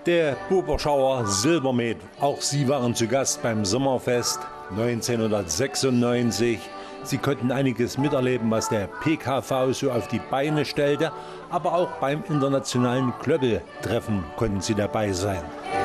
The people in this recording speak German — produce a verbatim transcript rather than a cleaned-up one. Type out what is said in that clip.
Der Buberschauer Silbermet, auch sie waren zu Gast beim Sommerfest neunzehnhundertsechsundneunzig. Sie konnten einiges miterleben, was der P K V so auf die Beine stellte, aber auch beim internationalen Klöppeltreffen konnten sie dabei sein.